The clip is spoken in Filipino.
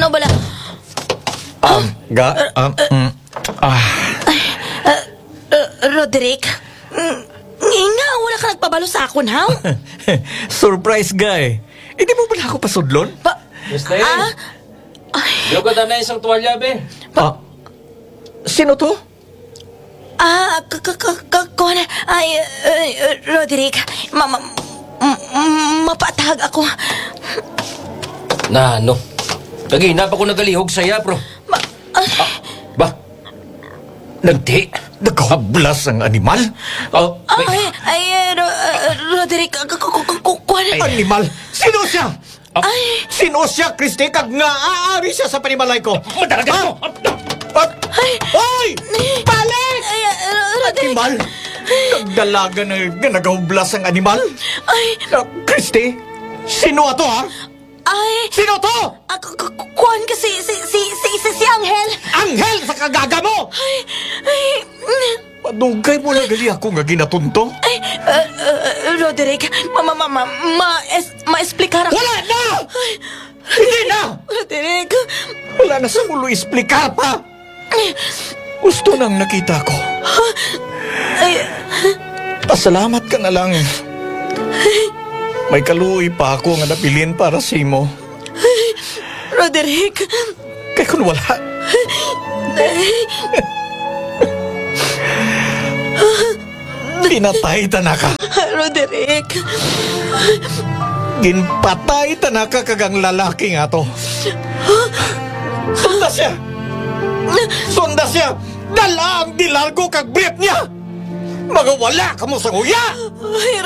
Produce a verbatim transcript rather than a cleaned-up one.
Ano bala? Um, ga, um, mm, ah, Uh, Roderick? Mm, nga, wala ka nagpabalo sa akon, ha? surprise guy. Hindi mo pala ako pasudlon? Pa... Mister, Ah? yung ka na isang tuwalya, be. Ah, sino to? Ah, k- k- k- k- kuwan, ay, uh, uh, Roderick, ma... ma... m- mapatag ako. Na, ano? Kagina pa ko nagalihog saya, bro. Ma... ay, Ah, ba? Nagdi? Nagkahablas ang animal? Oh, ay, wait. ay, uh, Ro- uh, Roderick, k- k- k- k- kuwan, Animal? Sino siya? ay, Sino siya, Christy? Kag nga aari siya sa panimalay ko. Madaragan mo! At, Hoy! Balik! ay, uh, Roderick, Animal? Kagdalaga na nga nagahublas ang animal? ay, Ah, Christy? Sino ato, ha? ay, Sino to? ah, k- k- kuwan kasi, si, si, si, si, si Angel. Anghel sa kagaga mo! Ay, ay, mm, Padugay mo na gali ako nga ginatunto. ay, uh, uh, Roderick, ma, ma, ma, ma, ma, es, ma-explicar ako. Wala na! Hindi na! Roderick, Wala na sa mulo isplikar pa! Gusto nang nakita ko. ay, Pasalamat ka na lang. May kaluoy pa ako nga napilin para sa imo. Roderick, Kaya kung wala, pinatay tanaka. Roderick, Ginpatay tanaka kagang lalaki nga to. Sunda siya! Sunda siya! Dala ang dilargo kag brief niya! Magawala ka mo sa kuya! ay,